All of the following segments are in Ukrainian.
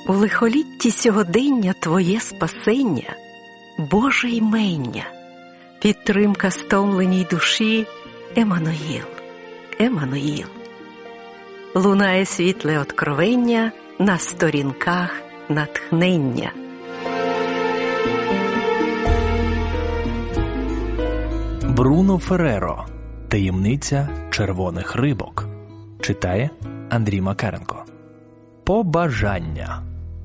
У лихолітті сьогодення Твоє спасення, Боже ймення, підтримка стомленій душі, Еммануїл, Еммануїл. Лунає світле откровення на сторінках натхнення. Бруно Ферреро. Таємниця червоних рибок. Читає Андрій Макаренко. Побажання.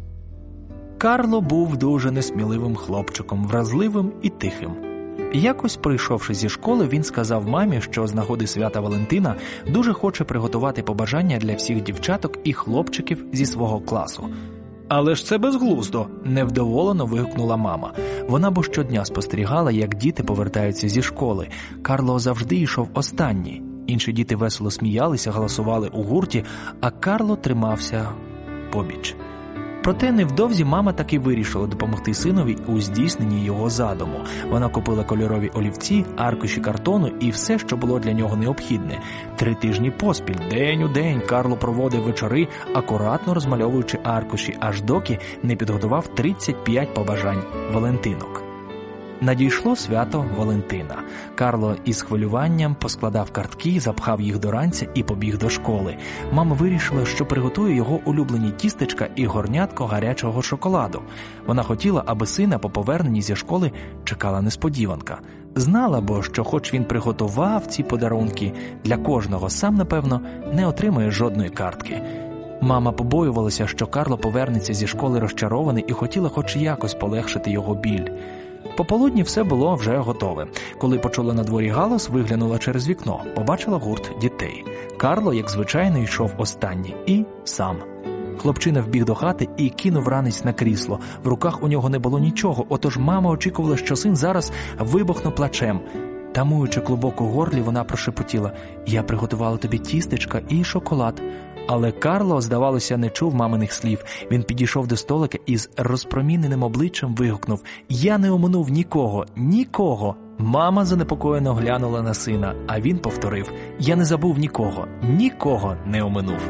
Карло був дуже несміливим хлопчиком, вразливим і тихим. Якось, прийшовши зі школи, він сказав мамі, що з нагоди свята Валентина дуже хоче приготувати побажання для всіх дівчаток і хлопчиків зі свого класу. «Але ж це безглуздо!» – невдоволено вигукнула мама. Вона бо щодня спостерігала, як діти повертаються зі школи. Карло завжди йшов останній. Інші діти весело сміялися, галасували у гурті, а Карло тримався побіч. Проте невдовзі мама таки вирішила допомогти синові у здійсненні його задуму. Вона купила кольорові олівці, аркуші картону і все, що було для нього необхідне. 3 тижні поспіль, день у день, Карло проводив вечори, акуратно розмальовуючи аркуші, аж доки не підготував 35 побажань Валентинок. Надійшло свято Валентина. Карло із хвилюванням поскладав картки, запхав їх до ранця і побіг до школи. Мама вирішила, що приготує його улюблені тістечка і горнятко гарячого шоколаду. Вона хотіла, аби сина по поверненні зі школи чекала несподіванка. Знала бо, що хоч він приготував ці подарунки, для кожного сам, напевно, не отримає жодної картки. Мама побоювалася, що Карло повернеться зі школи розчарований і хотіла хоч якось полегшити його біль. Пополудні все було вже готове. Коли почула на дворі галас, виглянула через вікно, побачила гурт дітей. Карло, як звичайно, йшов останній. І сам. Хлопчина вбіг до хати і кинув ранець на крісло. В руках у нього не було нічого, отож мама очікувала, що син зараз вибухне плачем. Тамуючи клубок у горлі, вона прошепотіла: «Я приготувала тобі тістечка і шоколад». Але Карло, здавалося, не чув маминих слів. Він підійшов до столика і з розпроміненим обличчям вигукнув: «Я не оминув нікого, нікого!» Мама занепокоєно глянула на сина, а він повторив: «Я не забув нікого, нікого не оминув».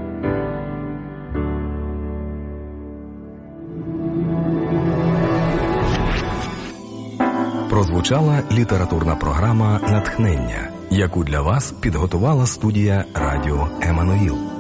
Прозвучала літературна програма «Натхнення», яку для вас підготувала студія радіо «Еммануїл».